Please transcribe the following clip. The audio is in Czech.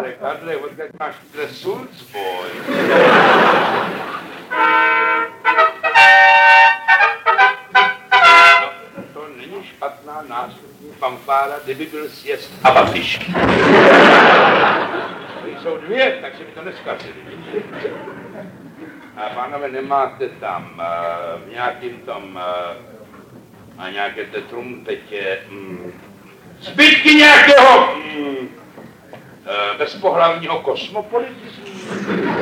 Ale Karle, odkud máš tyhle Sulzboj? No, to není špatná nástupní fanfára, kdyby byl sjezd a Babišky. Jsou dvě, takže mi to neskazili. A pánové, nemáte tam v nějakým tom a nějaké té trumpetě zbytky nějakého bezpohlavního kosmopolitismu?